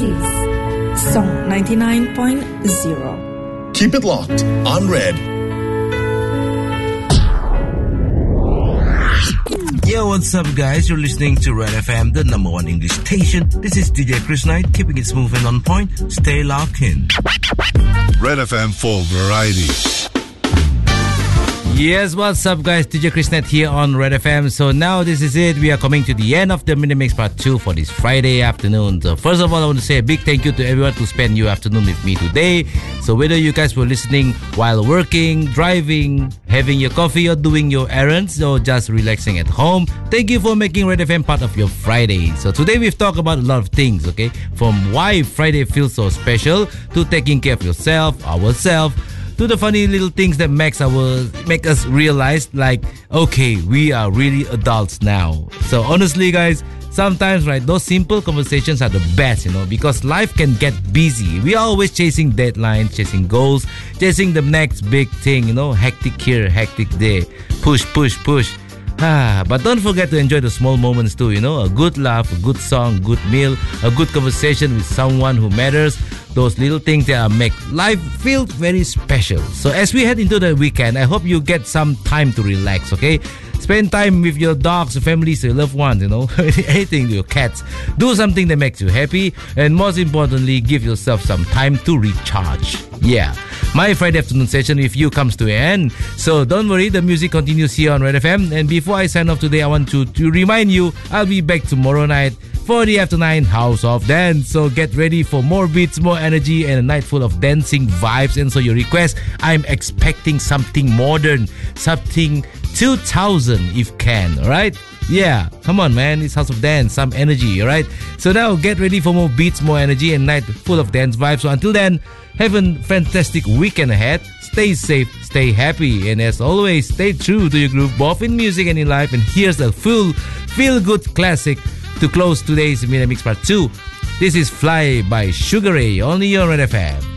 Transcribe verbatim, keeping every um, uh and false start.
is Song ninety-nine point zero. Keep it locked on Red. Yo, what's up, guys? You're listening to Red F M, the number one English station. This is D J Chris Knight, keeping it smooth and on point. Stay locked in. Red F M for variety. Yes, what's up, guys? D J Chris Knight here on Red F M. So now this is it. We are coming to the end of the Mini Mix Part two for this Friday afternoon. So first of all, I want to say a big thank you to everyone to spend your afternoon with me today. So whether you guys were listening while working, driving, having your coffee, or doing your errands, or just relaxing at home, thank you for making Red F M part of your Friday. So today we've talked about a lot of things, okay? From why Friday feels so special, to taking care of yourself, ourselves, to the funny little things that makes our make us realize, like, okay, we are really adults now. So honestly, guys, sometimes, right, those simple conversations are the best, you know, because life can get busy. We are always chasing deadlines, chasing goals, chasing the next big thing, you know, hectic here, hectic there, push, push, push. Ah, but don't forget to enjoy the small moments too, you know, a good laugh, a good song, good meal, a good conversation with someone who matters. Those little things that make life feel very special. So as we head into the weekend, I hope you get some time to relax, okay? Spend time with your dogs, your families, your loved ones, you know, anything, your cats. Do something that makes you happy, and most importantly, give yourself some time to recharge. Yeah, my Friday afternoon session with you comes to an end. So don't worry, the music continues here on Red F M. And before I sign off today, I want to, to remind you, I'll be back tomorrow night for the After nine House of Dance. So get ready for more beats, more energy, and a night full of dancing vibes. And so your request, I'm expecting something modern, something two thousand if can, alright? Yeah, come on, man, it's House of Dance, some energy, alright? So now get ready for more beats, more energy, and night full of dance vibes. So until then, have a fantastic weekend ahead. Stay safe, stay happy, and as always, stay true to your groove, both in music and in life. And here's a full feel-good classic to close today's Mini Mix Part two. This is Fly by Sugar Ray, only on Red F M.